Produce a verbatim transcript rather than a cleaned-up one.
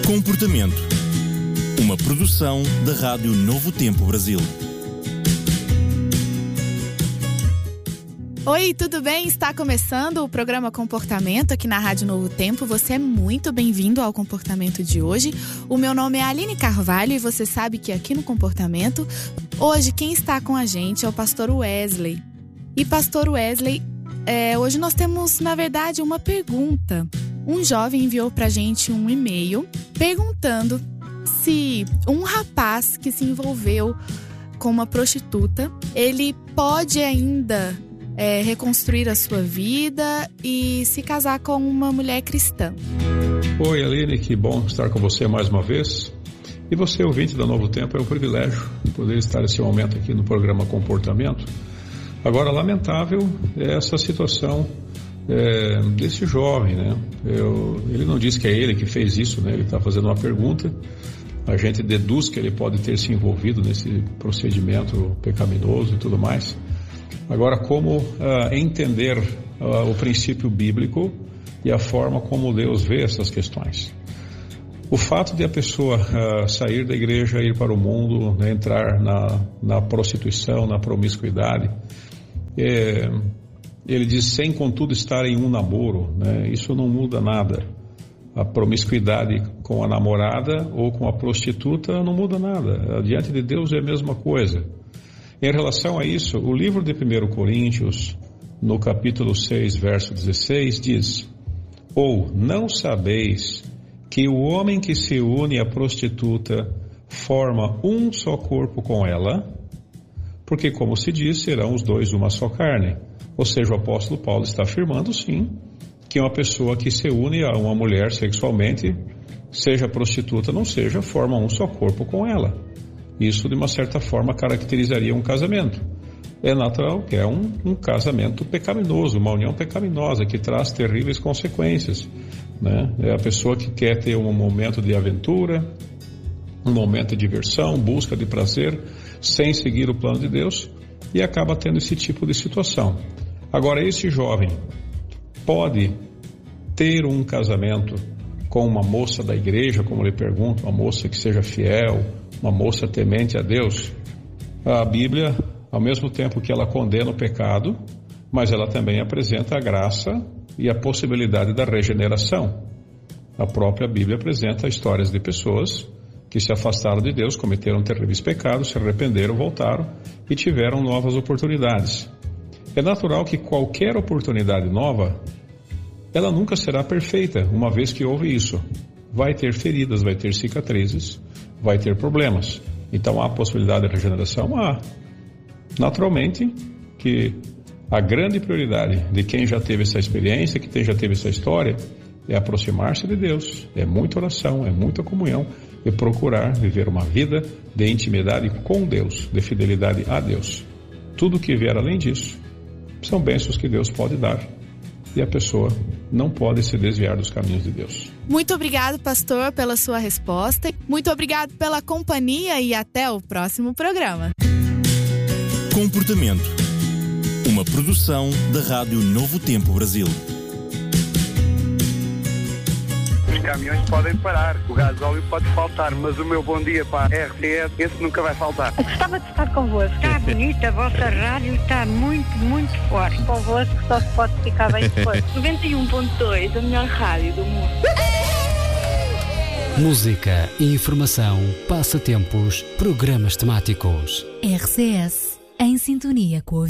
Comportamento. Uma produção da Rádio Novo Tempo Brasil. Oi, tudo bem? Está começando o programa Comportamento aqui na Rádio Novo Tempo. Você é muito bem-vindo ao Comportamento de hoje. O meu nome é Aline Carvalho e você sabe que aqui no Comportamento, hoje quem está com a gente é o Pastor Wesley. E Pastor Wesley, é, hoje nós temos, na verdade, uma pergunta. Um jovem enviou pra gente um e-mail perguntando se um rapaz que se envolveu com uma prostituta, ele pode ainda é, reconstruir a sua vida e se casar com uma mulher cristã. Oi, Aline, que bom estar com você mais uma vez. E você, ouvinte da Novo Tempo, é um privilégio poder estar nesse momento aqui no programa Comportamento. Agora, lamentável é essa situação é, desse jovem, né? Eu, ele não diz que é ele que fez isso, né? Ele está fazendo uma pergunta. A gente deduz que ele pode ter se envolvido nesse procedimento pecaminoso e tudo mais. Agora, como uh, entender uh, o princípio bíblico e a forma como Deus vê essas questões? O fato de a pessoa uh, sair da igreja, ir para o mundo, né, entrar na, na prostituição, na promiscuidade, é, ele diz, sem contudo estar em um namoro, né, isso não muda nada. A promiscuidade com a namorada ou com a prostituta não muda nada. Diante de Deus é a mesma coisa. Em relação a isso, o livro de primeira Coríntios, no capítulo seis, verso dezesseis, diz: ou não sabeis que o homem que se une à prostituta forma um só corpo com ela? Porque, como se diz, serão os dois uma só carne. Ou seja, o apóstolo Paulo está afirmando, sim, que uma pessoa que se une a uma mulher sexualmente, seja prostituta, não seja, forma um só corpo com ela. Isso, de uma certa forma, caracterizaria um casamento. É natural que é um, um casamento pecaminoso, uma união pecaminosa, que traz terríveis consequências, né? É a pessoa que quer ter um momento de aventura, um momento de diversão, busca de prazer, sem seguir o plano de Deus, e acaba tendo esse tipo de situação. Agora, esse jovem pode ter um casamento com uma moça da igreja, como lhe pergunto, uma moça que seja fiel, uma moça temente a Deus? A Bíblia, ao mesmo tempo que ela condena o pecado, mas ela também apresenta a graça e a possibilidade da regeneração. A própria Bíblia apresenta histórias de pessoas que se afastaram de Deus, cometeram terríveis pecados, se arrependeram, voltaram e tiveram novas oportunidades. É natural que qualquer oportunidade nova, ela nunca será perfeita, uma vez que houve isso. Vai ter feridas, vai ter cicatrizes, vai ter problemas. Então há a possibilidade de regeneração? Há. Naturalmente que a grande prioridade de quem já teve essa experiência, quem já teve essa história, é aproximar-se de Deus, é muita oração, é muita comunhão, e procurar viver uma vida de intimidade com Deus, de fidelidade a Deus. Tudo que vier além disso são bênçãos que Deus pode dar, e a pessoa não pode se desviar dos caminhos de Deus. Muito obrigado, pastor, pela sua resposta. Muito obrigado pela companhia e até o próximo programa. Comportamento. Uma produção da Rádio Novo Tempo Brasil. Os caminhões podem parar, o gasóleo pode faltar, mas o meu bom dia para a R T S, esse nunca vai faltar. Eu gostava de estar convosco. Está bonita, a vossa rádio está muito, muito forte. Convosco só se pode ficar bem depois. noventa e um ponto dois, a melhor rádio do mundo. Música, informação, passatempos, programas temáticos. R C S, em sintonia com a